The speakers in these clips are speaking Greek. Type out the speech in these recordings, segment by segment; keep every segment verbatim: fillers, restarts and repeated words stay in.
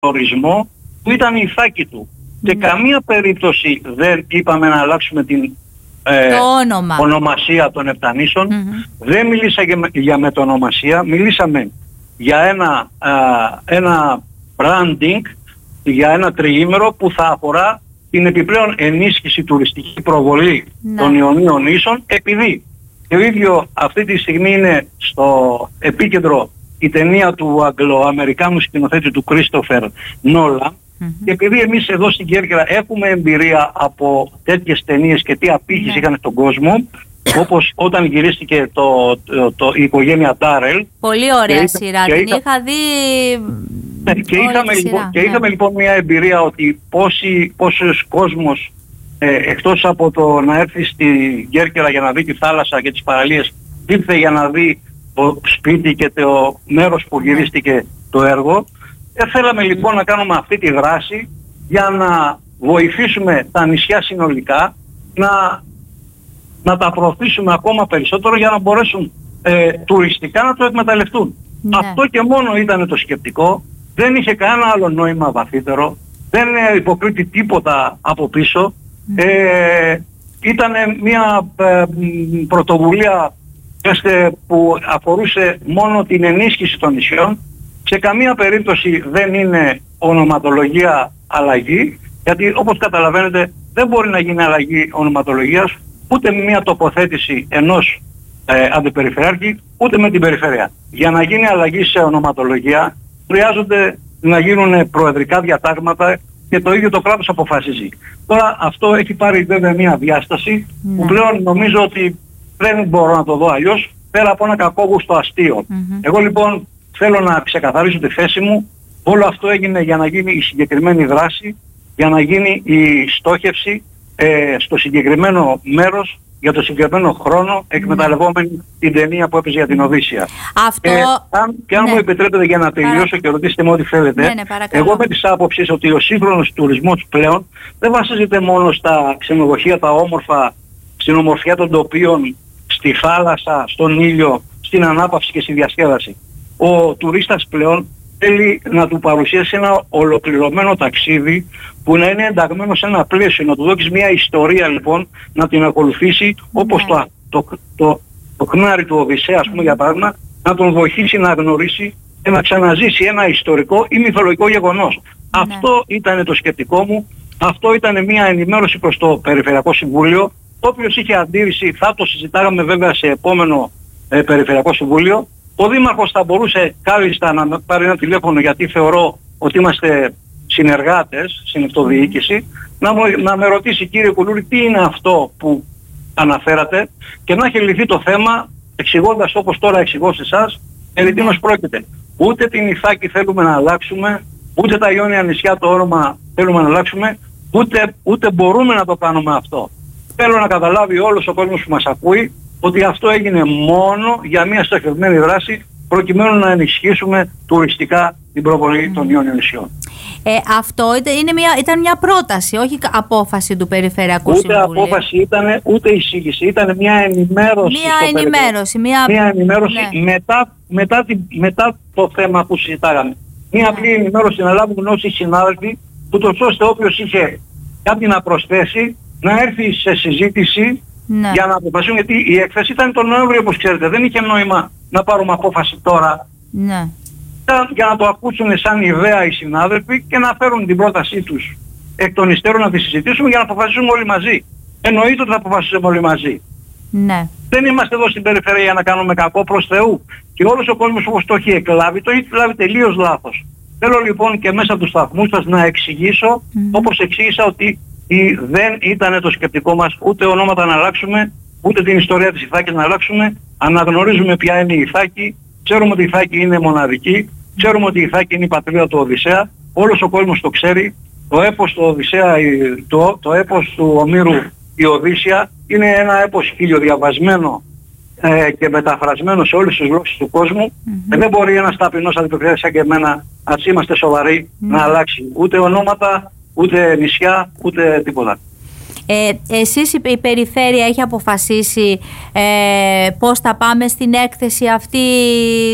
ορισμό που ήταν η Ιθάκη του. Mm. Και καμία περίπτωση δεν είπαμε να αλλάξουμε την ε, όνομα. ονομασία των Επτανήσων. Mm-hmm. Δεν μιλήσαμε για μετονομασία, μιλήσαμε για ένα, α, ένα branding, για ένα τριήμερο που θα αφορά την επιπλέον ενίσχυση τουριστική προβολή mm. των Ιωνίων Νήσων, επειδή το ίδιο αυτή τη στιγμή είναι στο επίκεντρο η ταινία του Αγγλοαμερικάνου σκηνοθέτη του Κρίστοφερ Νόλαν. Mm-hmm. Και επειδή εμείς εδώ στην Κέρκυρα έχουμε εμπειρία από τέτοιες ταινίες και τι απήχηση mm-hmm. είχαν στον κόσμο, όπως όταν γυρίστηκε το, το, το, η οικογένεια Ντάρελ. Πολύ ωραία σειρά, την είχα, είχα δει. Ναι, και είχαμε, λοιπόν, και είχαμε λοιπόν μια εμπειρία ότι πόσοι, πόσος κόσμος ε, εκτός από το να έρθει στην Κέρκυρα για να δει τη θάλασσα και τις παραλίες, ήρθε για να δει το σπίτι και το μέρος που γυρίστηκε το έργο. Ε, θέλαμε λοιπόν να κάνουμε αυτή τη δράση για να βοηθήσουμε τα νησιά συνολικά, να, να τα προωθήσουμε ακόμα περισσότερο για να μπορέσουν ε, τουριστικά να το εκμεταλλευτούν. Ναι. Αυτό και μόνο ήταν το σκεπτικό, δεν είχε κανένα άλλο νόημα βαθύτερο, δεν υποκρίτη τίποτα από πίσω. Ναι. Ε, ήταν μια ε, πρωτοβουλία που αφορούσε μόνο την ενίσχυση των νησιών. Σε καμία περίπτωση δεν είναι ονοματολογία αλλαγή, γιατί όπως καταλαβαίνετε δεν μπορεί να γίνει αλλαγή ονοματολογίας ούτε με μια τοποθέτηση ενός ε, αντιπεριφερειάρχη, ούτε με την περιφέρεια. Για να γίνει αλλαγή σε ονοματολογία χρειάζονται να γίνουν προεδρικά διατάγματα και το ίδιο το κράτος αποφασίζει. Τώρα αυτό έχει πάρει βέβαια μια διάσταση mm. που πλέον νομίζω ότι δεν μπορώ να το δω αλλιώς, πέρα από ένα κακόγουστο αστείο. Mm-hmm. Εγώ λοιπόν θέλω να ξεκαθαρίσω τη θέση μου. Όλο αυτό έγινε για να γίνει η συγκεκριμένη δράση, για να γίνει η στόχευση ε, στο συγκεκριμένο μέρος, για το συγκεκριμένο χρόνο, εκμεταλλευόμενη mm. την ταινία που έπαιζε για την Οδύσσεια. Αυτό... Ε, αν, και αν ναι. μου επιτρέπετε για να τελειώσω Παρα... και ρωτήσετε με ό,τι θέλετε, ναι, ναι, εγώ με τις άποψεις ότι ο σύγχρονος τουρισμός πλέον δεν βασίζεται μόνο στα ξενοδοχεία, τα όμορφα, στην ομορφιά των τοπίων, στη θάλασσα, στον ήλιο, στην ανάπαυση και στη διασκέδαση. Ο τουρίστας πλέον θέλει να του παρουσιάσει ένα ολοκληρωμένο ταξίδι που να είναι ενταγμένο σε ένα πλαίσιο, να του δώσεις μια ιστορία λοιπόν, να την ακολουθήσει όπως το, το, το, το, το χνάρι του Οδυσσέα, ας πούμε για παράδειγμα, να τον βοηθήσει να γνωρίσει και να ξαναζήσει ένα ιστορικό ή μυθολογικό γεγονός. Ναι. Αυτό ήταν το σκεπτικό μου, αυτό ήταν μια ενημέρωση προς το Περιφερειακό Συμβούλιο. Όποιος είχε αντίρρηση θα το συζητάγαμε βέβαια σε επόμενο ε, Περιφερειακό Συμβούλιο. Ο Δήμαρχος θα μπορούσε κάλλιστα να πάρει ένα τηλέφωνο, γιατί θεωρώ ότι είμαστε συνεργάτες στην αυτοδιοίκηση, να, μου, να με ρωτήσει κύριε Κουλούρη τι είναι αυτό που αναφέρατε και να έχει λυθεί το θέμα εξηγώντας όπως τώρα εξηγώ σε εσάς περί τίνος πρόκειται. Ούτε την Ιθάκη θέλουμε να αλλάξουμε, ούτε τα Ιόνια νησιά το όνομα θέλουμε να αλλάξουμε, ούτε, ούτε μπορούμε να το κάνουμε αυτό. Θέλω να καταλάβει όλος ο κόσμος που μας ακούει ότι αυτό έγινε μόνο για μια στοχευμένη δράση προκειμένου να ενισχύσουμε τουριστικά την προβολή mm. των Ιόνιων νησιών. Ε, αυτό είναι μια, ήταν μια πρόταση, όχι απόφαση του Περιφερειακού ούτε Συμβουλίου. Ούτε απόφαση ήταν, ούτε εισήγηση. Ήταν μια ενημέρωση. Μια ενημέρωση. Μια... μια ενημέρωση ναι. μετά, μετά, τη, μετά το θέμα που συζητάγαμε. Μια απλή ναι. ενημέρωση να λάβουν γνώση οι συνάδελφοι, ούτως ώστε όποιος είχε κάτι να προσθέσει να έρθει σε συζήτηση ναι. για να αποφασίσουν, γιατί η έκθεση ήταν τον Νοέμβριο όπως ξέρετε, δεν είχε νόημα να πάρουμε απόφαση τώρα. Ναι. Για να το ακούσουν σαν ιδέα οι συνάδελφοι και να φέρουν την πρότασή τους εκ των υστέρων να τη συζητήσουμε για να αποφασίσουμε όλοι μαζί. Εννοείται ότι θα αποφασίσουμε όλοι μαζί. Ναι. Δεν είμαστε εδώ στην περιφέρεια για να κάνουμε κακό προς Θεού. Και όλος ο κόσμος όπως το έχει εκλάβει, το έχει εκλάβει τελείως λάθος. Θέλω λοιπόν και μέσα από τους σταθμούς σας να εξηγήσω, mm-hmm. όπως εξήγησα ότι δεν ήταν το σκεπτικό μας ούτε ονόματα να αλλάξουμε, ούτε την ιστορία της Ιθάκης να αλλάξουμε. Αναγνωρίζουμε ποια είναι η Ιθάκη, ξέρουμε ότι η Ιθάκη είναι μοναδική, ξέρουμε ότι η Ιθάκη είναι η πατρίδα του Οδυσσέα, όλος ο κόσμος το ξέρει. Το έπος του Οδυσσέα, το, το έπος του Ομήρου, η Οδύσσια, είναι ένα έπος χιλιοδιαβασμένο ε, και μεταφρασμένο σε όλες τις γλώσσες του κόσμου. Mm-hmm. Ε, δεν μπορεί ένας ταπεινός αντιπροσωπεύς σαν και εμένα, ας είμαστε σοβαροί, mm-hmm. να αλλάξει ούτε ονόματα, ούτε νησιά, ούτε τίποτα. Ε, εσείς η περιφέρεια έχει αποφασίσει ε, πώς θα πάμε στην έκθεση αυτή,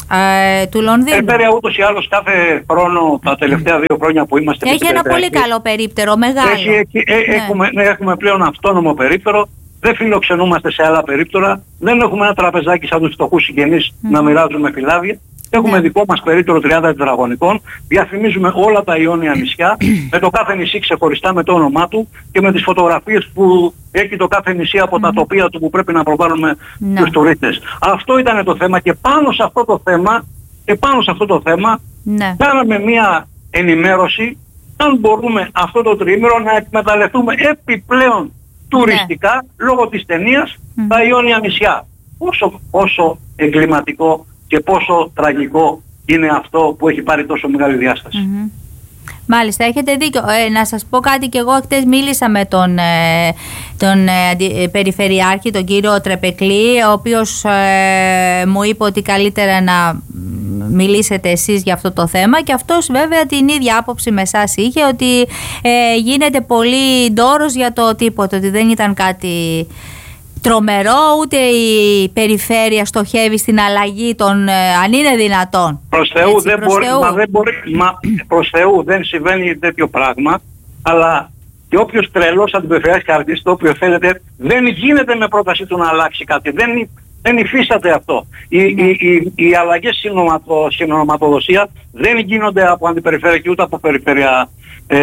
Ε, του Λονδίνου. Η περιφέρεια ούτως ή άλλως κάθε χρόνο, τα τελευταία δύο χρόνια που είμαστε... Έχει ένα πολύ καλό περίπτερο, μεγάλο. Έχει, έχει, ε, ναι. έχουμε, ναι, έχουμε πλέον αυτόνομο περίπτερο, δεν φιλοξενούμαστε σε άλλα περίπτωρα, δεν έχουμε ένα τραπεζάκι σαν τους φτωχούς συγγενείς mm. να μοιράζουμε φυλάδια. Έχουμε ναι. δικό μας περίπτερο τριάντα τετραγωνικών, διαφημίζουμε όλα τα Ιόνια νησιά, με το κάθε νησί ξεχωριστά με το όνομά του και με τις φωτογραφίες που έχει το κάθε νησί από mm. τα τοπία του που πρέπει να προβάλλουμε ναι. τους τουρίστες. Αυτό ήταν το θέμα και πάνω σε αυτό το θέμα, και πάνω σε αυτό το θέμα ναι. κάναμε μια ενημέρωση αν μπορούμε αυτό το τριήμερο να εκμεταλλευτούμε επιπλέον τουριστικά ναι. λόγω της ταινίας mm. τα Ιόνια νησιά. Πόσο, πόσο εγκληματικό και πόσο τραγικό είναι αυτό που έχει πάρει τόσο μεγάλη διάσταση. Mm-hmm. Μάλιστα, έχετε δίκιο. Ε, να σας πω κάτι, και εγώ χτες μίλησα με τον, ε, τον ε, Περιφερειάρχη, τον κύριο Τρεπεκλή, ο οποίος ε, μου είπε ότι καλύτερα να μιλήσετε εσείς για αυτό το θέμα, και αυτός βέβαια την ίδια άποψη με εσάς είχε, ότι ε, γίνεται πολύ ντόρος για το τίποτα, ότι δεν ήταν κάτι τρομερό, ούτε η περιφέρεια στοχεύει στην αλλαγή των, ε, αν είναι δυνατόν. Προς Θεού, έτσι, δεν, προς μπορεί, Θεού. Μα δεν μπορεί, μα προς Θεού δεν συμβαίνει τέτοιο πράγμα, αλλά και όποιος τρελός αντιπεριφερειάρχης χαρτής, το οποίο θέλετε, δεν γίνεται με πρόταση του να αλλάξει κάτι. Δεν, δεν υφίσταται αυτό. Οι, ναι. οι, οι, οι αλλαγές στην ονοματοδοσία δεν γίνονται από αντιπεριφέρεια και ούτε από περιφέρεια ε,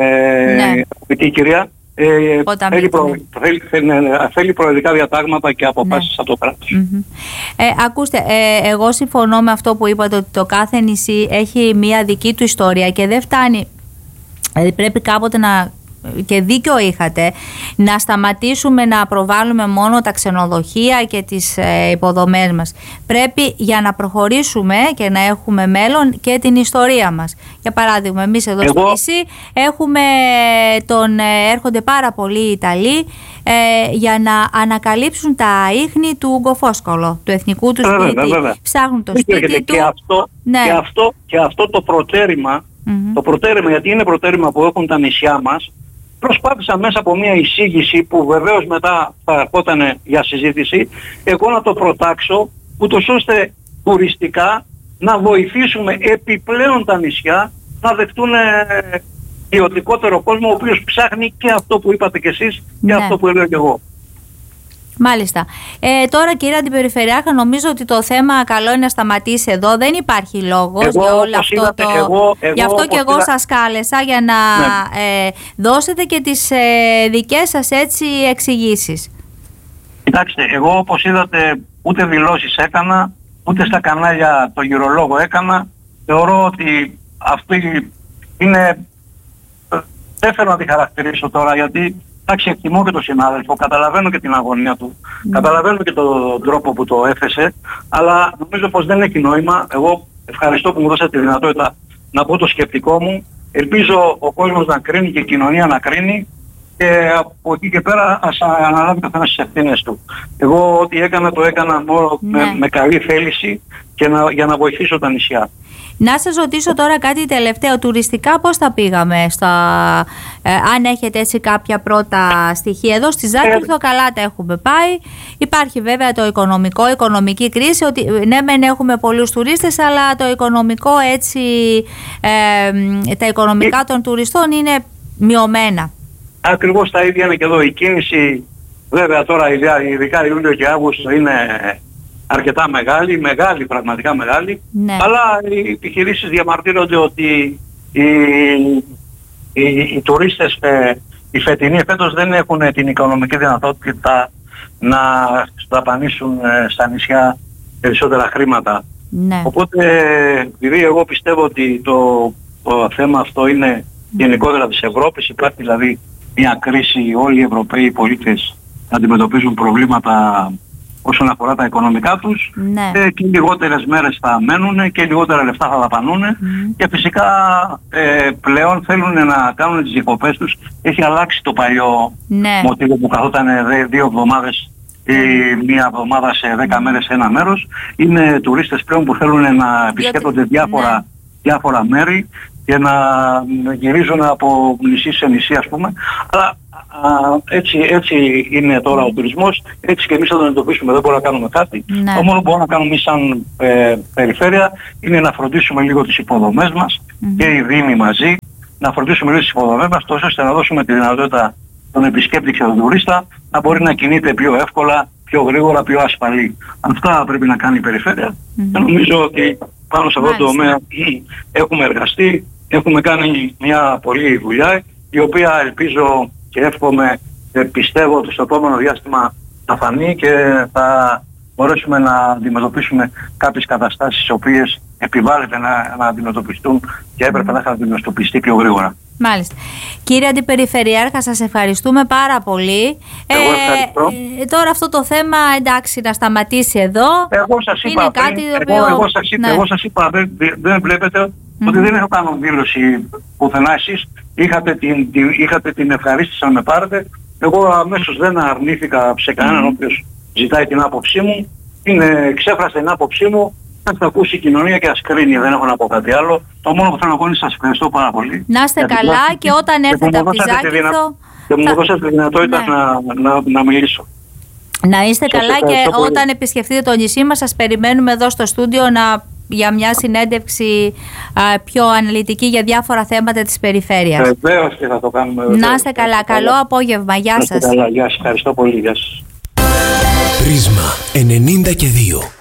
ναι. η κυρία. Ε, θέλει, προ, θέλει, θέλει, θέλει προεδρικά διατάγματα και αποφάσεις ναι. από το κράτος. Mm-hmm. ε, ακούστε, ε, εγώ συμφωνώ με αυτό που είπατε, ότι το κάθε νησί έχει μία δική του ιστορία και δεν φτάνει. Δηλαδή πρέπει κάποτε να, και δίκιο είχατε, να σταματήσουμε να προβάλλουμε μόνο τα ξενοδοχεία και τις ε, υποδομές μας. Πρέπει, για να προχωρήσουμε και να έχουμε μέλλον, και την ιστορία μας. Για παράδειγμα, εμείς εδώ Εγώ... στο νησί έχουμε τον, ε, έρχονται πάρα πολλοί Ιταλοί ε, για να ανακαλύψουν τα ίχνη του Γκοφόσκολο, του εθνικού του σπίτι. Ψάχνουν το σπίτι του. Και αυτό, ναι. και, αυτό, και αυτό το προτέρημα, mm-hmm. το προτέρημα, γιατί είναι προτέρημα που έχουν τα νησιά μας, προσπάθησα μέσα από μια εισήγηση που βεβαίως μετά θα ερχόταν για συζήτηση, εγώ να το προτάξω, ούτως ώστε τουριστικά να βοηθήσουμε επιπλέον τα νησιά να δεχτούν ποιοτικότερο κόσμο, ο οποίος ψάχνει και αυτό που είπατε κι εσείς και ναι. αυτό που έλεγα κι εγώ. Μάλιστα. Ε, τώρα, κύριε Αντιπεριφερειάρχα, νομίζω ότι το θέμα καλό είναι να σταματήσει εδώ. Δεν υπάρχει λόγος εγώ, για όλο αυτό είδατε, το... Εγώ, εγώ, Γι' αυτό και εγώ είδα... σας κάλεσα για να ναι. ε, δώσετε και τις ε, δικές σας έτσι εξηγήσεις. Κοιτάξτε, εγώ όπως είδατε ούτε δηλώσεις έκανα, ούτε στα κανάλια το γυρολόγο έκανα. Θεωρώ ότι αυτή είναι... Δεν θέλω να τη χαρακτηρίσω τώρα, γιατί εντάξει, εκτιμώ και τον συνάδελφο, καταλαβαίνω και την αγωνία του, mm. καταλαβαίνω και τον τρόπο που το έθεσε, αλλά νομίζω πως δεν έχει νόημα. Εγώ ευχαριστώ που μου δώσατε τη δυνατότητα να πω το σκεπτικό μου. Ελπίζω ο κόσμος να κρίνει και η κοινωνία να κρίνει, και από εκεί και πέρα ας αναλάβει καθένας τις ευθύνες του. Εγώ ό,τι έκανα το έκανα μόνο ναι. με, με καλή θέληση και να, για να βοηθήσω τα νησιά. Να σας ρωτήσω τώρα κάτι τελευταίο. Τουριστικά πώς θα πήγαμε, στα, ε, αν έχετε έτσι κάποια πρώτα στοιχεία? Εδώ στη Ζάκυνθο ε, καλά τα έχουμε πάει. Υπάρχει βέβαια το οικονομικό, οικονομική κρίση, ότι ναι μεν έχουμε πολλούς τουρίστες, αλλά το οικονομικό έτσι, ε, τα οικονομικά των τουριστών είναι μειωμένα. Ακριβώς τα ίδια είναι και εδώ. Η κίνηση βέβαια τώρα ειδικά Ιούλιο και Αύγουστο είναι αρκετά μεγάλη, μεγάλη, πραγματικά μεγάλη, ναι. αλλά οι επιχειρήσεις διαμαρτύρονται ότι οι, οι, οι τουρίστες, ε, οι φετινοί φέτος δεν έχουν την οικονομική δυνατότητα να δαπανίσουν ε, στα νησιά περισσότερα χρήματα. Ναι. Οπότε, επειδή εγώ πιστεύω ότι το, το θέμα αυτό είναι γενικότερα της Ευρώπης, υπάρχει δηλαδή μια κρίση, όλοι οι Ευρωπαίοι πολίτες αντιμετωπίζουν προβλήματα όσον αφορά τα οικονομικά τους, ναι. ε, και λιγότερες μέρες θα μένουν και λιγότερα λεφτά θα δαπανούν mm. και φυσικά ε, πλέον θέλουν να κάνουν τις διακοπές τους. Έχει αλλάξει το παλιό ναι. μοτίβο που καθόταν δύο εβδομάδες ή μία εβδομάδα σε δέκα μέρες σε ένα μέρος. Είναι τουρίστες πλέον που θέλουν να επισκέπτονται διάφορα, ναι. διάφορα μέρη και να γυρίζουν από νησί σε νησί, ας πούμε. Αλλά έτσι, έτσι είναι τώρα ο τουρισμός, έτσι και εμείς θα τον αντιμετωπίσουμε, δεν μπορούμε να κάνουμε κάτι. Ναι. Το μόνο που μπορούμε να κάνουμε εμείς σαν ε, περιφέρεια είναι να φροντίσουμε λίγο τις υποδομές μας mm-hmm. και οι δήμοι μαζί, να φροντίσουμε λίγο τις υποδομές μας, τόσο ώστε να δώσουμε τη δυνατότητα τον επισκέπτη και τον τουρίστα να μπορεί να κινείται πιο εύκολα, πιο γρήγορα, πιο ασφαλή. Αυτά πρέπει να κάνει η περιφέρεια. Mm-hmm. Και νομίζω ότι πάνω σε αυτό το τομέα έχουμε εργαστεί, έχουμε κάνει μια πολλή δουλειά, η οποία ελπίζω και εύχομαι, πιστεύω ότι στο επόμενο διάστημα θα φανεί και θα μπορέσουμε να αντιμετωπίσουμε κάποιες καταστάσεις οι οποίες επιβάλλεται να, να αντιμετωπιστούν και έπρεπε να είχαν αντιμετωπιστεί πιο γρήγορα. Μάλιστα. Κύριε Αντιπεριφερειάρχα, σας ευχαριστούμε πάρα πολύ. Εγώ ευχαριστώ. Ε, τώρα αυτό το θέμα, εντάξει, να σταματήσει εδώ. Εγώ σας είπα, είναι πριν, κάτι το εγώ, οποίο... εγώ σας είπα, ναι. εγώ σας είπα δεν, δεν βλέπετε mm-hmm. ότι δεν έχω κάνει δήλωση πουθενά. Εσείς είχατε την, την, είχατε την ευχαρίστηση να με πάρετε. Εγώ αμέσως δεν αρνήθηκα σε κανέναν mm-hmm. όποιος ζητάει την άποψή μου. Είναι, ξέφρασα την άποψή μου. Θα τα ακούσει η κοινωνία και ας κρίνει, δεν έχω να πω κάτι άλλο. Το μόνο που θέλω να πω είναι σας ευχαριστώ πάρα πολύ. Να είστε καλά και, και όταν έρθετε από τη Ζάκυνθο... Και μου δώσατε τη δυνατότητα ναι. να, να, να μιλήσω. Να είστε σας καλά και πολύ. Όταν επισκεφτείτε το νησί μας σας περιμένουμε εδώ στο στούντιο να, για μια συνέντευξη α, πιο αναλυτική για διάφορα θέματα της περιφέρειας. Βεβαίως και θα το κάνουμε. Βεβαίως. Να είστε καλά. Καλό καλά. Απόγευμα. Γεια σας. Καλά. Γεια σας. Ευχαριστώ πολύ. Γεια σας. Πρίσμα ενενήντα και δύο.